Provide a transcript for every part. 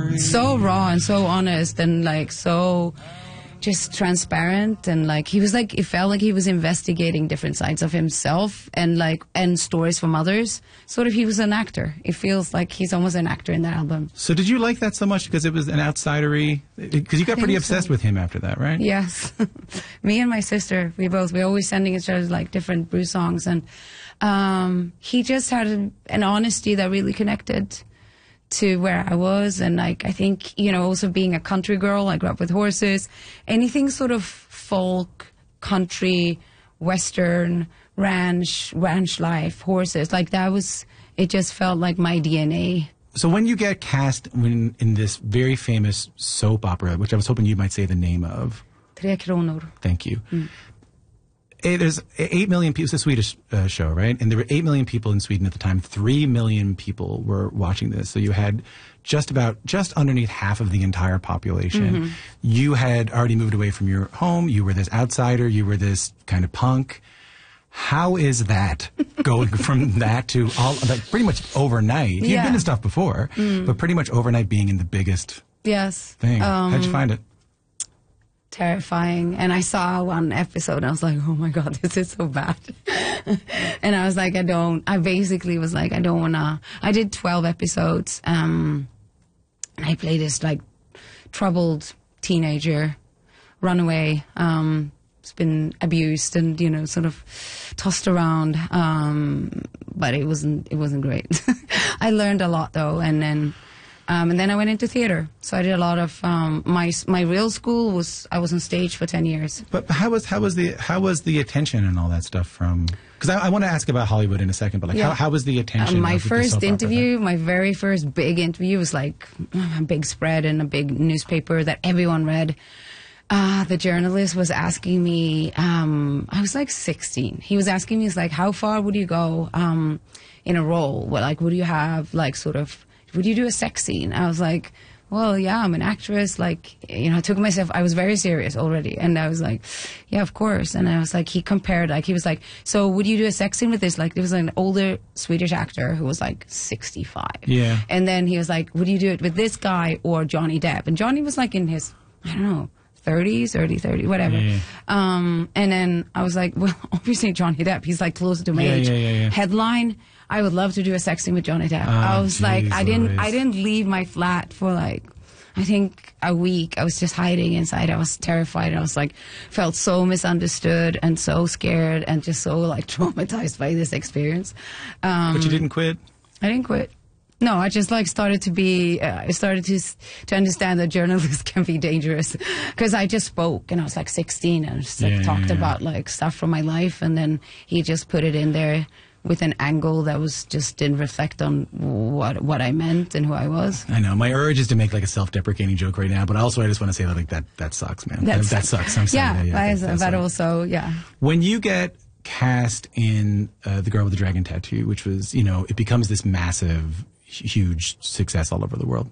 so raw and so honest and like so just transparent, and like he was like, it felt like he was investigating different sides of himself and like and stories from others. Sort of, he was an actor. It feels like he's almost an actor in that album. So did you like that so much because it was an outsidery? Because you got pretty obsessed with him after that, right? Yes. Me and my sister, we always sending each other like different Bruce songs, and he just had an honesty that really connected to where I was. And like, I think, you know, also being a country girl, I grew up with horses, anything sort of folk, country, western, ranch life, horses, like that was, it just felt like my DNA. So when you get cast in this very famous soap opera, which I was hoping you might say the name of. Tre Kronor. Thank you. There's 8 million people. It's a Swedish show, right? And there were 8 million people in Sweden at the time. 3 million people were watching this. So you had just underneath half of the entire population. You had already moved away from your home. You were this outsider. You were this kind of punk. How is that going from that to all, like pretty much overnight? You've been in stuff before, but pretty much overnight being in the biggest thing. How'd you find it? Terrifying. And I saw one episode and I was like, oh my God, this is so bad. And I was like, I basically was like, I don't want to. I did 12 episodes. And I played this like troubled teenager, runaway, has been abused and, you know, sort of tossed around. But it wasn't great. I learned a lot though. And then I went into theater. So I did a lot of my real school was I was on stage for 10 years. But how was the attention and all that stuff from? Because I want to ask about Hollywood in a second. But like how was the attention? My first interview, my very first big interview was like a big spread in a big newspaper that everyone read. The journalist was asking me. I was like 16. He was asking me, he's like, how far would you go in a role? What, like, would you have like sort of? Would you do a sex scene? I was like, well, yeah, I'm an actress. Like, you know, I took myself, I was very serious already. And I was like, yeah, of course. And I was like, he compared, like, he was like, so would you do a sex scene with this? Like, there was an older Swedish actor who was like 65. Yeah. And then he was like, would you do it with this guy or Johnny Depp? And Johnny was like in his, I don't know, 30s, early 30s, whatever. Yeah. And then I was like, well, obviously Johnny Depp, he's like closer to my age. Yeah. Headline, I would love to do a sex scene with Johnny Depp. I was like, I didn't leave my flat for like, I think a week. I was just hiding inside. I was terrified. I was like, felt so misunderstood and so scared and just so like traumatized by this experience. But you didn't quit? I didn't quit. No, I just like started to understand that journalists can be dangerous, because I just spoke and I was like 16 and just like, talked about like stuff from my life, and then he just put it in there with an angle that was just didn't reflect on what I meant and who I was. I know. My urge is to make like a self-deprecating joke right now, but also I just want to say that like that sucks, man. That sucks. I'm sorry. But also, yeah. When you get cast in The Girl with the Dragon Tattoo, which was, you know, it becomes this massive, huge success all over the world.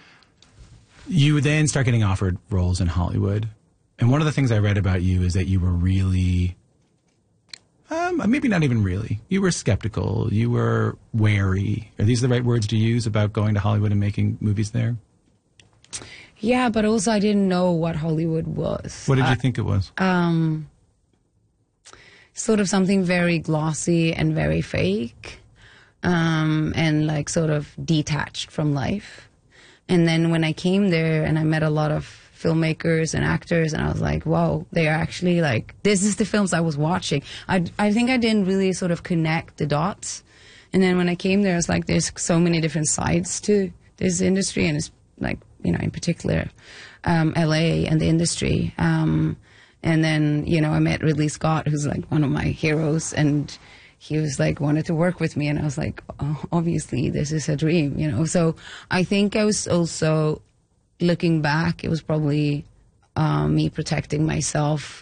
You then start getting offered roles in Hollywood. And one of the things I read about you is that you were really, maybe not even really, you were skeptical, you were wary. Are these the right words to use about going to Hollywood and making movies there? Yeah, but also I didn't know what Hollywood was. What did you think it was? Sort of something very glossy and very fake. And like sort of detached from life. And then when I came there and I met a lot of filmmakers and actors, and I was like, wow, they are actually like, this is the films I was watching. I think I didn't really sort of connect the dots. And then when I came there, it's like, there's so many different sides to this industry, and it's like, you know, in particular, LA and the industry. And then, you know, I met Ridley Scott, who's like one of my heroes, and he was like, wanted to work with me. And I was like, oh, obviously this is a dream, you know? So I think I was also, looking back, it was probably me protecting myself